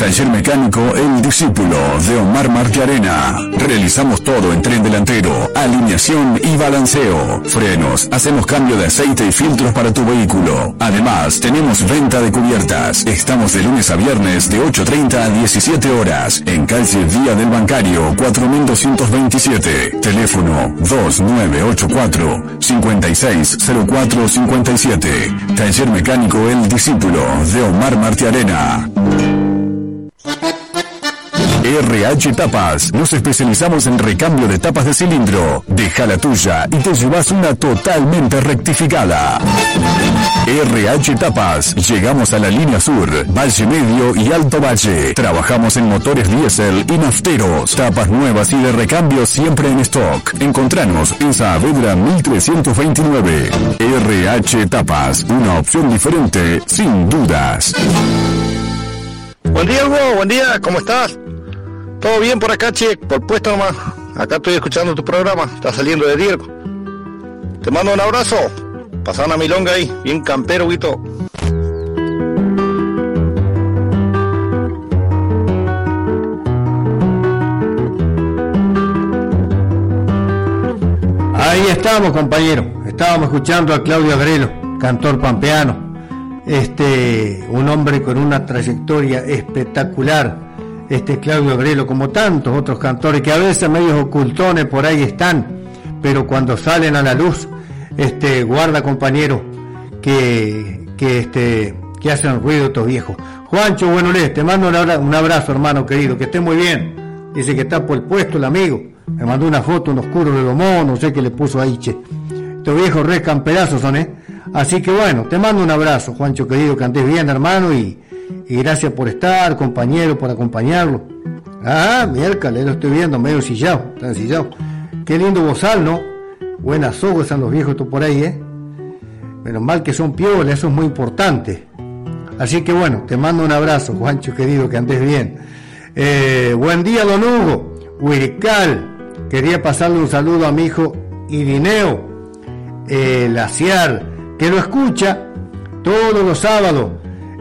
Taller Mecánico El Discípulo de Omar Martiarena. Realizamos todo en tren delantero, alineación y balanceo, frenos, hacemos cambio de aceite y filtros para tu vehículo. Además, tenemos venta de cubiertas. Estamos de lunes a viernes de 8:30 a 17 horas en calle Vía del Bancario 4227. Teléfono 2984-560457. Taller Mecánico El Discípulo de Omar Martiarena. RH Tapas. Nos especializamos en recambio de tapas de cilindro. Deja la tuya y te llevas una totalmente rectificada. RH Tapas. Llegamos a la línea sur, Valle Medio y Alto Valle. Trabajamos en motores diésel y nafteros. Tapas nuevas y de recambio siempre en stock. Encontranos en Saavedra 1329. RH Tapas. Una opción diferente, sin dudas. Buen día, Hugo. Buen día. ¿Cómo estás? ¿Todo bien por acá, che? Por puesto nomás. Acá estoy escuchando tu programa. Está saliendo de Diego. Te mando un abrazo. Pasá una milonga ahí. Bien campero, Huguito. Ahí estamos, compañero. Estábamos escuchando a Claudio Agrelo, cantor pampeano. Un hombre con una trayectoria espectacular. Claudio Agrelo, como tantos otros cantores que a veces medios ocultones por ahí están, pero cuando salen a la luz, guarda, compañero, que hacen ruido estos viejos. Juancho Buenolés, te mando un abrazo, hermano querido, que esté muy bien. Dice que está por el puesto el amigo. Me mandó una foto, un oscuro de Lomón, no sé qué le puso ahí, che. Estos viejos re camperazos son, Así que bueno, te mando un abrazo, Juancho querido, que andes bien, hermano, y gracias por estar, compañero, por acompañarlo. Miércoles, lo estoy viendo, medio sillado, está ensillado. Qué lindo bozal, ¿no? Buenas ojos están los viejos estos por ahí, Menos mal que son piolas, eso es muy importante. Así que bueno, te mando un abrazo, Juancho querido, que andes bien. Buen día, don Hugo. Huirical, quería pasarle un saludo a mi hijo Irineo Laciar, que lo escucha todos los sábados.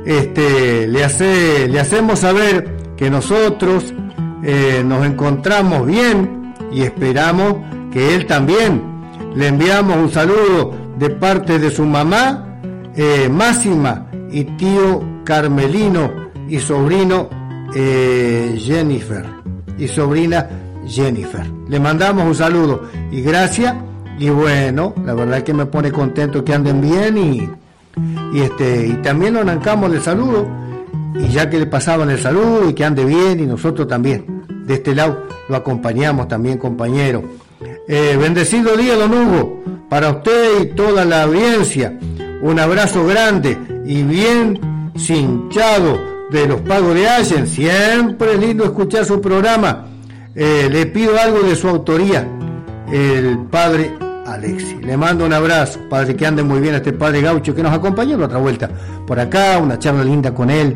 Le hacemos saber que nosotros nos encontramos bien y esperamos que él también. Le enviamos un saludo de parte de su mamá Máxima y tío Carmelino y sobrino Jennifer y sobrina Jennifer. Le mandamos un saludo y gracias, y bueno, la verdad que me pone contento que anden bien y también lo arrancamos del saludo, y ya que le pasaban el saludo y que ande bien, y nosotros también de este lado lo acompañamos también, compañero. Bendecido día, don Hugo, para usted y toda la audiencia. Un abrazo grande y bien cinchado de los Pagos de Allen. Siempre es lindo escuchar su programa. Le pido algo de su autoría, el padre Alexi. Le mando un abrazo, padre, que ande muy bien, a este padre gaucho que nos acompañó la otra vuelta por acá, una charla linda con él.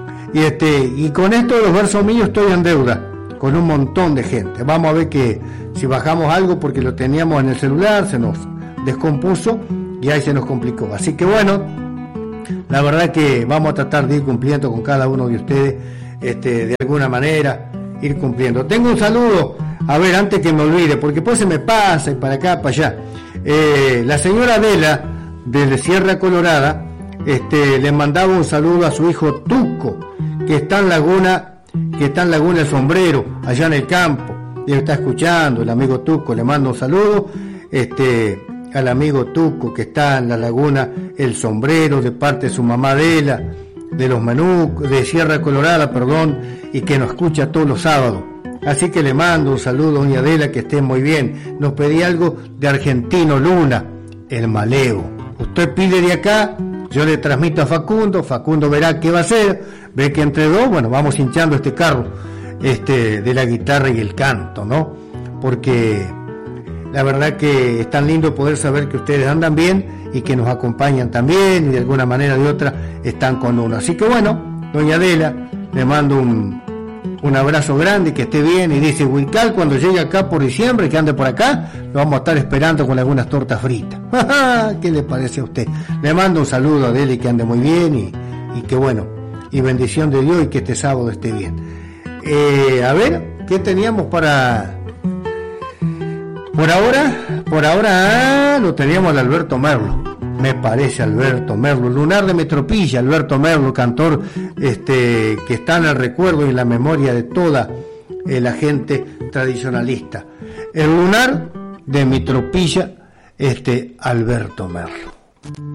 Y con esto de los versos míos estoy en deuda con un montón de gente. Vamos a ver que si bajamos algo, porque lo teníamos en el celular, se nos descompuso y ahí se nos complicó. Así que bueno, la verdad que vamos a tratar de ir cumpliendo con cada uno de ustedes, de alguna manera, ir cumpliendo. Tengo un saludo, a ver, antes que me olvide, porque después se me pasa y para acá, para allá. La señora Adela, desde Sierra Colorada, le mandaba un saludo a su hijo Tuco, que está en Laguna El Sombrero, allá en el campo. Y él está escuchando, el amigo Tuco. Le mando un saludo al amigo Tuco, que está en la Laguna El Sombrero, de parte de su mamá Adela, de los Manucos, de Sierra Colorada, perdón, y que nos escucha todos los sábados. Así que le mando un saludo a doña Adela, que esté muy bien. Nos pedí algo de Argentino Luna, el maleo. Usted pide de acá, yo le transmito a Facundo verá qué va a hacer, ve que entre dos, bueno, vamos hinchando este carro, de la guitarra y el canto, ¿no? Porque la verdad que es tan lindo poder saber que ustedes andan bien y que nos acompañan también, y de alguna manera o de otra están con uno. Así que bueno, doña Adela, le mando un abrazo grande, que esté bien, y dice Huical, cuando llegue acá por diciembre, que ande por acá, lo vamos a estar esperando con algunas tortas fritas. ¿Qué le parece a usted? Le mando un saludo a Adela y que ande muy bien, y que bueno, y bendición de Dios y que este sábado esté bien. A ver, ¿qué teníamos para...? Por ahora lo teníamos al Alberto Merlo, me parece, Alberto Merlo, Lunar de Metropilla, Alberto Merlo, cantor que está en el recuerdo y en la memoria de toda la gente tradicionalista. El Lunar de Metropilla, Alberto Merlo.